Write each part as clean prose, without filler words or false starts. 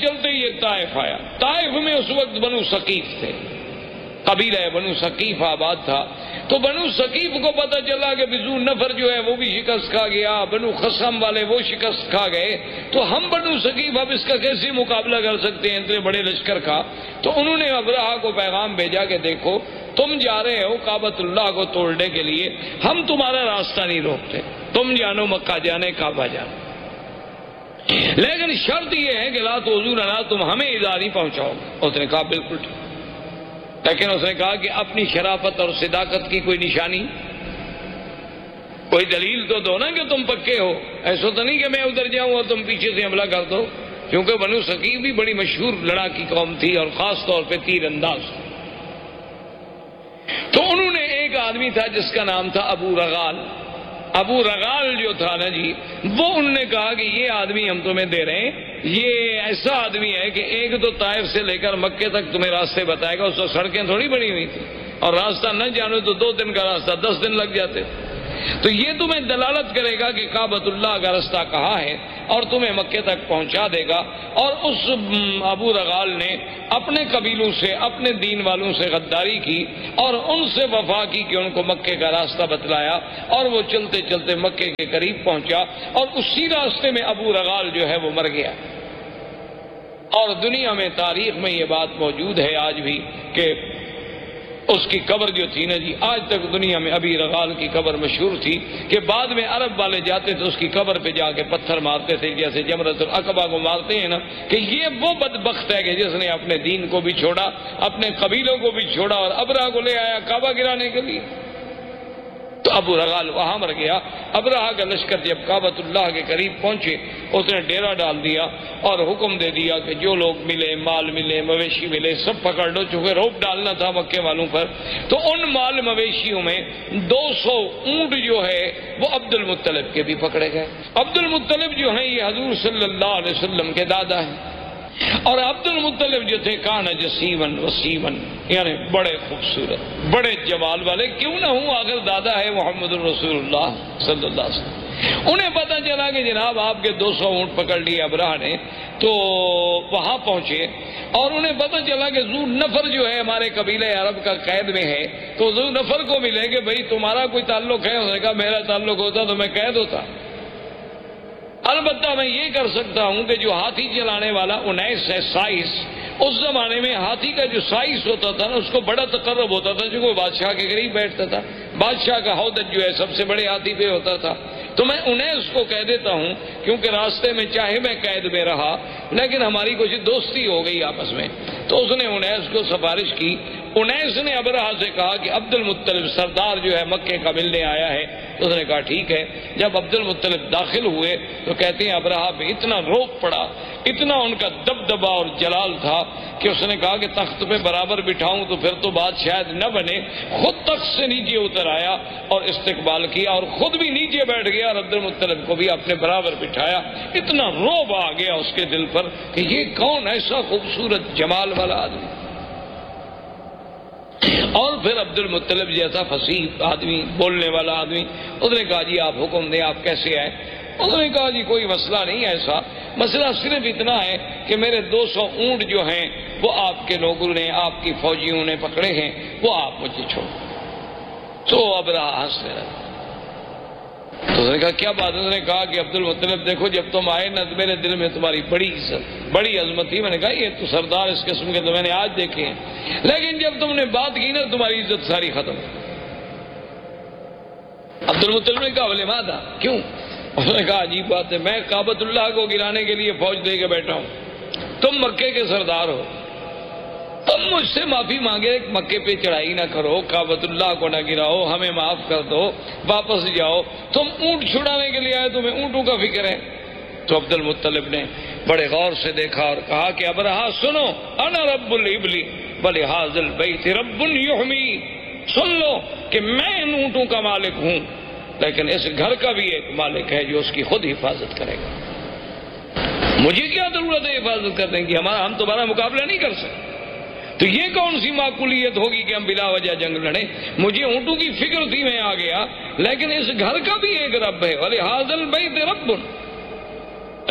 چلتے یہ طائف آیا. طائف میں اس وقت بنو ثقیف تھے، قبیلہ بنو ثقیف آباد تھا. تو بنو ثقیف کو پتہ چلا کہ ذو نفر جو ہے وہ بھی شکست کھا گیا، بنو خصم والے وہ شکست کھا گئے، تو ہم بنو ثقیف اب اس کا کیسے مقابلہ کر سکتے ہیں اتنے بڑے لشکر کا. تو انہوں نے ابرہہ کو پیغام بھیجا کہ دیکھو تم جا رہے ہو کعبۃ اللہ کو توڑنے کے لیے، ہم تمہارا راستہ نہیں روکتے، تم جانو مکہ جانے کعبہ جانے، لیکن شرط یہ ہے کہ لا تؤذوننا، تم ہمیں ایذا نہیں پہنچاؤ. اس نے کہا بالکل ٹھیک، لیکن اس نے کہا کہ اپنی شرافت اور صداقت کی کوئی نشانی، کوئی دلیل تو دو نا کہ تم پکے ہو. ایسا تو نہیں کہ میں ادھر جاؤں اور تم پیچھے سے حملہ کر دو، کیونکہ بنو ثقیف بھی بڑی مشہور لڑاکی قوم تھی اور خاص طور پہ تیر انداز. تو انہوں نے ایک آدمی تھا جس کا نام تھا ابو رغال. ابو رغال جو تھا نا جی، وہ انہوں نے کہا کہ یہ آدمی ہم تمہیں دے رہے ہیں، یہ ایسا آدمی ہے کہ ایک تو طائف سے لے کر مکے تک تمہیں راستے بتائے گا. اس وقت سڑکیں تھوڑی بنی ہوئی تھی، اور راستہ نہ جانو تو 2 دن کا راستہ 10 دن لگ جاتے. تو یہ تمہیں دلالت کرے گا کہ کعبۃ اللہ کا راستہ کہاں ہے اور تمہیں مکے تک پہنچا دے گا. اور اس ابو رغال نے اپنے قبیلوں سے، اپنے دین والوں سے غداری کی اور ان سے وفا کی کہ ان کو مکے کا راستہ بتلایا، اور وہ چلتے چلتے مکے کے قریب پہنچا، اور اسی راستے میں ابو رغال جو ہے وہ مر گیا. اور دنیا میں تاریخ میں یہ بات موجود ہے آج بھی کہ اس کی قبر جو تھی نا جی، آج تک دنیا میں ابی رغال کی قبر مشہور تھی کہ بعد میں عرب والے جاتے تھے اس کی قبر پہ جا کے پتھر مارتے تھے، جیسے جمرۃ العقبہ کو مارتے ہیں نا، کہ یہ وہ بدبخت ہے کہ جس نے اپنے دین کو بھی چھوڑا، اپنے قبیلوں کو بھی چھوڑا، اور ابرہہ کو لے آیا کعبہ گرانے کے لیے. تو ابو رغال وہاں مر گیا. ابرہہ کا لشکر جب کعبۃ اللہ کے قریب پہنچے، اس نے ڈیرا ڈال دیا اور حکم دے دیا کہ جو لوگ ملے، مال ملے، مویشی ملے، سب پکڑ لو. چونکہ روپ ڈالنا تھا مکے والوں پر، تو ان مال مویشیوں میں 200 اونٹ جو ہے وہ عبد المطلب کے بھی پکڑے گئے. عبد المطلب جو ہیں یہ حضور صلی اللہ علیہ وسلم کے دادا ہیں، اور عبد المطلب جو تھے کان جسیمن وسیمن، یعنی بڑے خوبصورت، بڑے جمال والے، کیوں نہ ہوں آخر دادا ہے محمد الرسول اللہ صلی اللہ علیہ وسلم. انہیں پتہ چلا کہ جناب آپ کے 200 اونٹ پکڑ لیے ابرہہ نے. تو وہاں پہنچے اور انہیں پتہ چلا کہ ذو نفر جو ہے ہمارے قبیلہ عرب کا قید میں ہے. تو ذو نفر کو ملے کہ بھئی تمہارا کوئی تعلق ہے؟ انہوں نے کہا میرا تعلق ہوتا تو میں قید ہوتا. البتہ میں یہ کر سکتا ہوں کہ جو ہاتھی چلانے والا 19 ہے سائس، اس زمانے میں ہاتھی کا جو سائس ہوتا تھا نا، اس کو بڑا تقرب ہوتا تھا، جو وہ بادشاہ کے قریب بیٹھتا تھا. بادشاہ کا ہودج جو ہے سب سے بڑے ہاتھی پہ ہوتا تھا. تو میں 19 کو کہہ دیتا ہوں، کیونکہ راستے میں چاہے میں قید میں رہا لیکن ہماری کچھ دوستی ہو گئی آپس میں. تو اس نے 19 کو سفارش کی. 19 نے ابرہہ سے کہا کہ عبد المطلب سردار جو ہے مکے کا ملنے آیا ہے. تو اس نے کہا ٹھیک ہے. جب عبد المطلب داخل ہوئے تو کہتے ہیں ابرہہ پہ اتنا روب پڑا، اتنا ان کا دبدبا اور جلال تھا کہ اس نے کہا کہ تخت پہ برابر بٹھاؤں تو پھر تو بات شاید نہ بنے. خود تخت سے نیچے اتر آیا اور استقبال کیا، اور خود بھی نیچے بیٹھ گیا اور عبد المطلب کو بھی اپنے برابر بٹھایا. اتنا روب آ گیا اس کے دل پر کہ یہ کون ایسا خوبصورت جمال والا آدمی. اور پھر عبد المطلب جیسا فصیح آدمی، بولنے والا آدمی، اس نے کہا جی آپ حکم دیں، آپ کیسے آئے؟ اس نے کہا جی کوئی مسئلہ نہیں ایسا، مسئلہ صرف اتنا ہے کہ میرے 200 اونٹ جو ہیں وہ آپ کے لوگوں نے، آپ کی فوجیوں نے پکڑے ہیں، وہ آپ مجھے چھوڑ. تو ابرہہ ہنسنے لگا. تو اس نے کہا کیا بات ہے؟ اس نے کہا کہ عبد المطلب دیکھو جب تم آئے نا تو میرے دل میں تمہاری بڑی عزت، بڑی عظمت تھی. میں نے کہا یہ تو سردار اس قسم کے تو میں نے آج دیکھے ہیں، لیکن جب تم نے بات کی نا تمہاری عزت ساری ختم. عبد المطلب نے کہا بولے مادا کیوں؟ اس نے کہا عجیب بات ہے، میں کعبۃ اللہ کو گرانے کے لیے فوج دے کے بیٹھا ہوں، تم مکے کے سردار ہو، تم مجھ سے معافی مانگے مکے پہ چڑھائی نہ کرو، کعبۃ اللہ کو نہ گراؤ، ہمیں معاف کر دو، واپس جاؤ. تم اونٹ چھڑانے کے لیے آئے، تمہیں اونٹوں کا فکر ہے. تو عبد المطلب نے بڑے غور سے دیکھا اور کہا کہ ابرہہ سنو، انا رب الابل ولہذا البیت رب یحمی، سن لو کہ میں ان اونٹوں کا مالک ہوں، لیکن اس گھر کا بھی ایک مالک ہے جو اس کی خود حفاظت کرے گا. مجھے کیا ضرورت ہے حفاظت کرنے کی؟ ہم تمہارا مقابلہ نہیں کر سکتے. تو یہ کون سی معقولیت ہوگی کہ ہم بلا وجہ جنگ لڑیں؟ مجھے اونٹوں کی فکر تھی، میں آ گیا، لیکن اس گھر کا بھی ایک رب ہے. ولہذا البیت رب،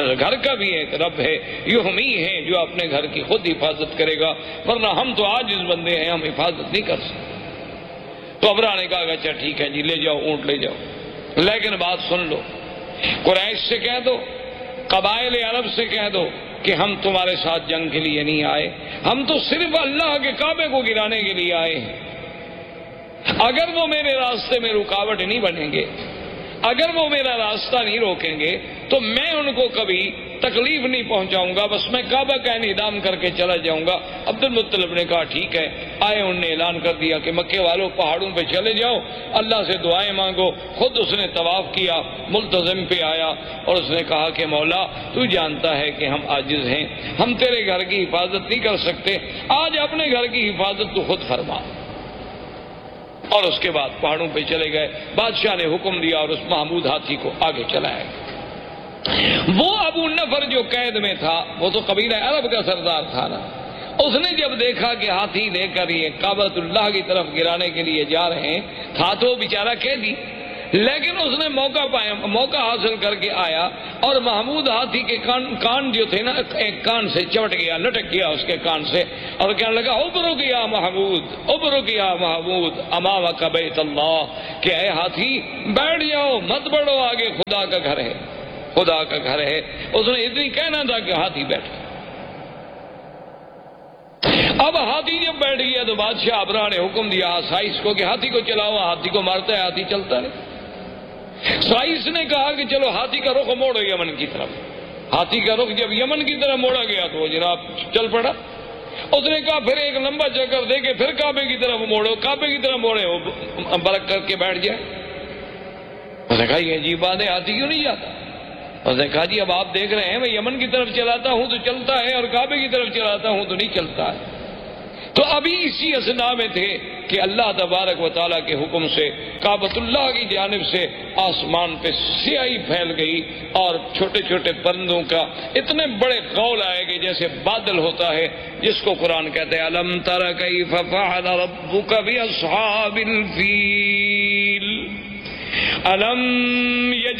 گھر کا بھی ایک رب ہے، یحمی ہے جو اپنے گھر کی خود حفاظت کرے گا، ورنہ ہم تو عاجز بندے ہیں، ہم حفاظت نہیں کر سکتے۔ تو ابرہہ نے کہا کہ اچھا ٹھیک ہے جی، لے جاؤ اونٹ لے جاؤ، لیکن بات سن لو، قریش سے کہہ دو، قبائل عرب سے کہہ دو کہ ہم تمہارے ساتھ جنگ کے لیے نہیں آئے، ہم تو صرف اللہ کے کعبے کو گرانے کے لیے آئے ہیں۔ اگر وہ میرے راستے میں رکاوٹ نہیں بنیں گے، اگر وہ میرا راستہ نہیں روکیں گے تو میں ان کو کبھی تکلیف نہیں پہنچاؤں گا، بس میں کعبہ کا انہدام کر کے چلا جاؤں گا۔ عبد المطلب نے کہا ٹھیک ہے، آئے، انہوں نے اعلان کر دیا کہ مکے والوں پہاڑوں پہ چلے جاؤ، اللہ سے دعائیں مانگو۔ خود اس نے طواف کیا، ملتزم پہ آیا اور اس نے کہا کہ مولا تو جانتا ہے کہ ہم عاجز ہیں، ہم تیرے گھر کی حفاظت نہیں کر سکتے، آج اپنے گھر کی حفاظت تو خود فرما۔ اور اس کے بعد پہاڑوں پہ چلے گئے، بادشاہ نے حکم دیا اور اس محمود ہاتھی کو آگے چلایا۔ وہ ابو نفر جو قید میں تھا، وہ تو قبیلہ عرب کا سردار تھا نا، اس نے جب دیکھا کہ ہاتھی لے کر یہ کعبۃ اللہ کی طرف گرانے کے لیے جا رہے ہیں، تھا تو بیچارہ قیدی، لیکن اس نے موقع حاصل کر کے آیا اور محمود ہاتھی کے کان جو تھے نا، ایک کان سے چمٹ گیا، لٹک گیا اس کے کان سے، اور کہنے لگا ابرک یا محمود، ابرک یا محمود امامک بیت اللہ، کہ اے ہاتھی بیٹھ جاؤ، مت بڑھو، آگے خدا کا گھر ہے، خدا کا گھر ہے۔ اس نے اتنی کہنا تھا کہ ہاتھی بیٹھ گیا۔ اب ہاتھی جب بیٹھ گیا تو بادشاہ ابرہہ نے حکم دیا سائس کو کہ ہاتھی کو چلاؤ، ہاتھی کو مارتا ہے، ہاتھی چلتا ہے۔ سائس نے کہا کہ چلو ہاتھی کا رخ موڑو یمن کی طرف۔ ہاتھی کا رخ جب یمن کی طرف موڑا گیا تو وہ جناب چل پڑا۔ اس نے کہا پھر ایک لمبا چکر دے کے پھر کعبے کی طرف موڑو، کعبے کی طرف موڑے، وہ برک کر کے بیٹھ جائے۔ اس نے کہا یہ عجیب بات ہے، ہاتھی کیوں نہیں جاتا؟ اس نے کہا جی اب آپ دیکھ رہے ہیں میں یمن کی طرف چلاتا ہوں تو چلتا ہے اور کعبے کی طرف چلاتا ہوں تو نہیں چلتا ہے۔ تو ابھی اسی اثنا میں تھے کہ اللہ تبارک و تعالیٰ کے حکم سے کعبۃ اللہ کی جانب سے آسمان پہ سیاہی پھیل گئی اور چھوٹے چھوٹے پرندوں کا اتنے بڑے قول آئے کہ جیسے بادل ہوتا ہے، جس کو قرآن کہتے ہیں الم تر کیف فعل ربک باصحاب الفیل الم